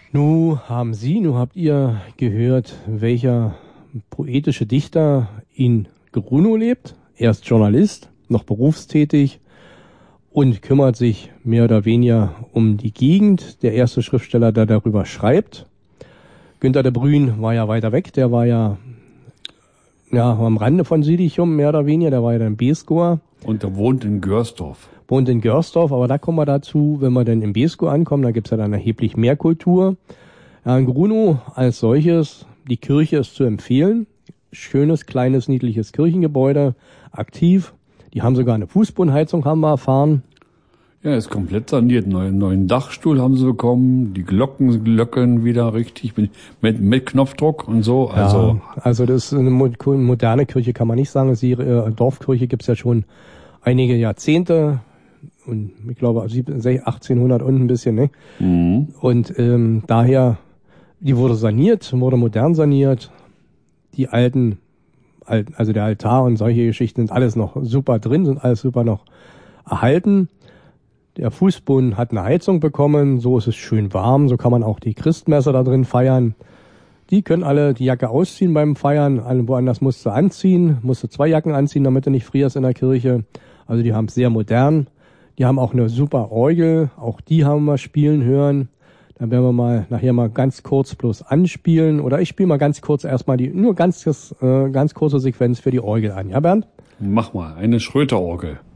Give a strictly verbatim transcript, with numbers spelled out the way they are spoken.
Nu haben Sie, nu habt ihr gehört, welcher poetische Dichter in Grunow lebt. Er ist Journalist, noch berufstätig und kümmert sich mehr oder weniger um die Gegend. Der erste Schriftsteller, der darüber schreibt. Günter de Brün war ja weiter weg, der war ja, ja am Rande von Siedichum, mehr oder weniger, der war ja dann Beeskower. Und er wohnt in Görsdorf. Wohnt in Görsdorf, aber da kommen wir dazu, wenn wir dann in Beeskow ankommen, da gibt's ja dann erheblich mehr Kultur. Ja, in Grunow als solches, die Kirche ist zu empfehlen. Schönes, kleines, niedliches Kirchengebäude, aktiv. Die haben sogar eine Fußbodenheizung, haben wir erfahren. Ja, ist komplett saniert. Neuen, neuen Dachstuhl haben sie bekommen. Die Glocken glöckern wieder richtig mit, mit, mit Knopfdruck und so. Also, ja, also das ist eine moderne Kirche, kann man nicht sagen. Die äh, Dorfkirche gibt's ja schon einige Jahrzehnte. Und ich glaube achtzehnhundert und ein bisschen, ne? Mhm. Und ähm, daher, die wurde saniert, wurde modern saniert. Die alten, also der Altar und solche Geschichten sind alles noch super drin, sind alles super noch erhalten. Der Fußboden hat eine Heizung bekommen, so ist es schön warm, so kann man auch die Christmesse da drin feiern. Die können alle die Jacke ausziehen beim Feiern, alle woanders musst du anziehen, musst du zwei Jacken anziehen, damit du nicht frierst in der Kirche. Also die haben es sehr modern. Die haben auch eine super Orgel, auch die haben wir spielen hören. Dann werden wir mal nachher mal ganz kurz bloß anspielen. Oder ich spiele mal ganz kurz erstmal die, nur ganz, äh, ganz kurze Sequenz für die Orgel an. Ja, Bernd? Mach mal, eine Schröter-Orgel.